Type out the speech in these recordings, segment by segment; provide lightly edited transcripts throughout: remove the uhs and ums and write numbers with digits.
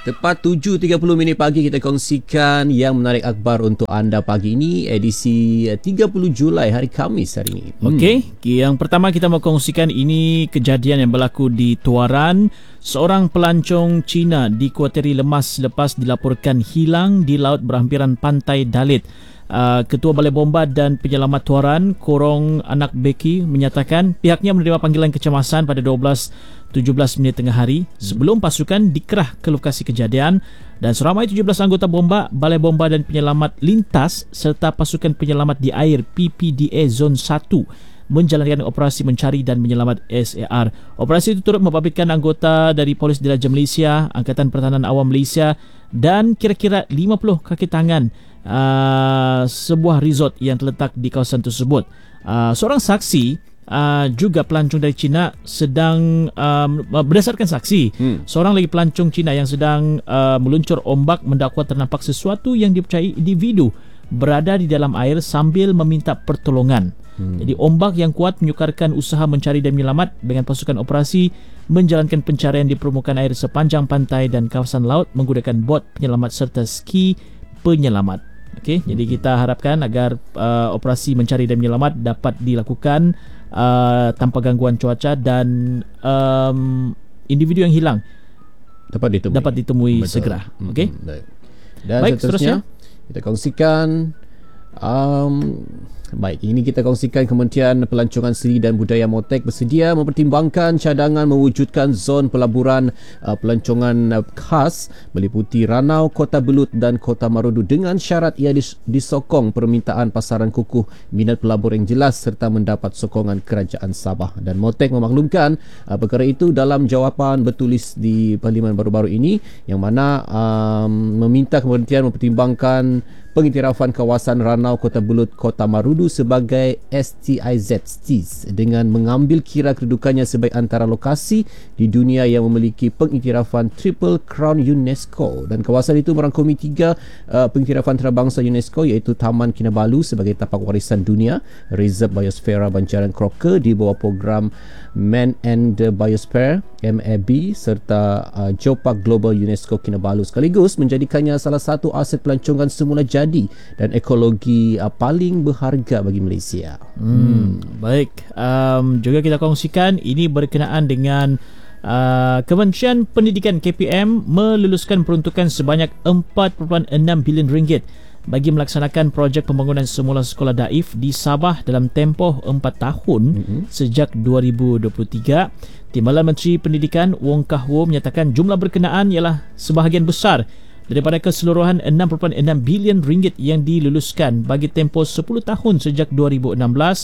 Tepat 7.30 pagi kita kongsikan yang menarik akhbar untuk anda pagi ini, edisi 30 Julai hari Khamis hari ini. Okey, yang pertama kita mau kongsikan ini kejadian yang berlaku di Tuaran. Seorang pelancong Cina dikuatiri lemas lepas dilaporkan hilang di laut berhampiran pantai Dalit. Ketua Balai Bomba dan Penyelamat Tuaran, Korong Anak Beki, menyatakan pihaknya menerima panggilan kecemasan pada 12.17 tengah hari sebelum pasukan dikerah ke lokasi kejadian dan seramai 17 anggota bomba, Balai Bomba dan Penyelamat Lintas serta pasukan penyelamat di air PPDA Zon 1 menjalankan operasi mencari dan menyelamat SAR. Operasi itu turut membabitkan anggota dari Polis Diraja Malaysia, Angkatan Pertahanan Awam Malaysia dan kira-kira 50 kaki tangan sebuah resort yang terletak di kawasan tersebut. Seorang saksi juga pelancong dari China sedang berdasarkan saksi, seorang lagi pelancong China yang sedang meluncur ombak mendakwa ternampak sesuatu yang dipercayai individu berada di dalam air sambil meminta pertolongan. Jadi ombak yang kuat menyukarkan usaha mencari dan menyelamat dengan pasukan operasi menjalankan pencarian di permukaan air sepanjang pantai dan kawasan laut menggunakan bot penyelamat serta ski penyelamat. Okey, jadi kita harapkan agar operasi mencari dan menyelamat dapat dilakukan tanpa gangguan cuaca dan individu yang hilang dapat ditemui segera. Okey. Dan seterusnya kita kongsikan baik, ini kita kongsikan Kementerian Pelancongan Seni dan Budaya Motek bersedia mempertimbangkan cadangan mewujudkan zon pelaburan pelancongan khas meliputi Ranau, Kota Belud dan Kota Marudu dengan syarat ia disokong permintaan pasaran kukuh minat pelabur yang jelas serta mendapat sokongan Kerajaan Sabah. Dan Motek memaklumkan perkara itu dalam jawapan bertulis di Parlimen baru-baru ini yang mana meminta kementerian mempertimbangkan pengiktirafan kawasan Ranau, Kota Belud, Kota Marudu sebagai STIZ dengan mengambil kira kedudukannya sebagai antara lokasi di dunia yang memiliki pengiktirafan Triple Crown UNESCO. Dan kawasan itu merangkumi 3 pengiktirafan antarabangsa UNESCO iaitu Taman Kinabalu sebagai tapak warisan dunia, Reserve Biosfera Banjaran Croker di bawah program Man and the Biosphere MAB serta Geopark Global UNESCO Kinabalu, sekaligus menjadikannya salah satu aset pelancongan semula jadi dan ekologi paling berharga bagi Malaysia. Baik, juga kita kongsikan ini berkenaan dengan Kementerian Pendidikan KPM meluluskan peruntukan sebanyak 4.6 bilion ringgit bagi melaksanakan projek pembangunan semula sekolah daif di Sabah dalam tempoh 4 tahun sejak 2023. Timbalan Menteri Pendidikan Wong Kah Wo menyatakan jumlah berkenaan ialah sebahagian besar daripada keseluruhan 6.6 bilion ringgit yang diluluskan bagi tempoh 10 tahun sejak 2016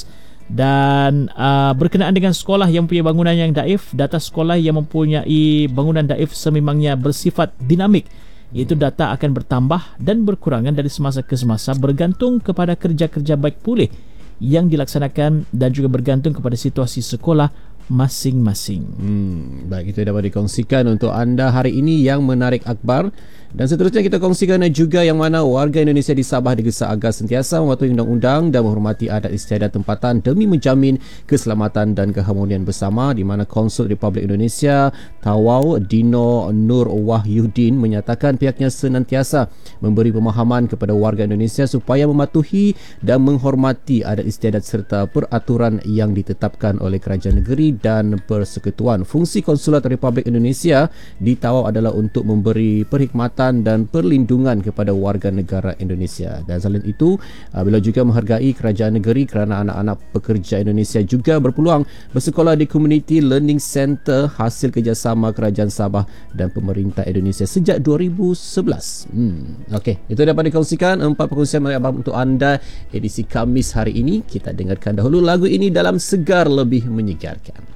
dan berkenaan dengan sekolah yang mempunyai bangunan yang daif, data sekolah yang mempunyai bangunan daif sememangnya bersifat dinamik, iaitu data akan bertambah dan berkurangan dari semasa ke semasa bergantung kepada kerja-kerja baik pulih yang dilaksanakan dan juga bergantung kepada situasi sekolah masing-masing. Baik, itu dapat dikongsikan untuk anda hari ini yang menarik akhbar. Dan seterusnya kita kongsikan juga yang mana warga Indonesia di Sabah digesa agar sentiasa mematuhi undang-undang dan menghormati adat istiadat tempatan demi menjamin keselamatan dan keharmonian bersama, di mana Konsul Republik Indonesia Tawau Dino Nur Wahyudin menyatakan pihaknya senantiasa memberi pemahaman kepada warga Indonesia supaya mematuhi dan menghormati adat istiadat serta peraturan yang ditetapkan oleh kerajaan negeri dan persekutuan. Fungsi Konsulat Republik Indonesia di Tawau adalah untuk memberi perkhidmatan dan perlindungan kepada warga negara Indonesia. Dan selain itu, beliau juga menghargai kerajaan negeri kerana anak-anak pekerja Indonesia juga berpeluang bersekolah di Community Learning Centre hasil kerjasama Kerajaan Sabah dan pemerintah Indonesia sejak 2011. Okey, itu dapat dikongsikan 4 perkongsian menarik untuk anda edisi Khamis hari ini. Kita dengarkan dahulu lagu ini dalam Segar Lebih Menyegarkan.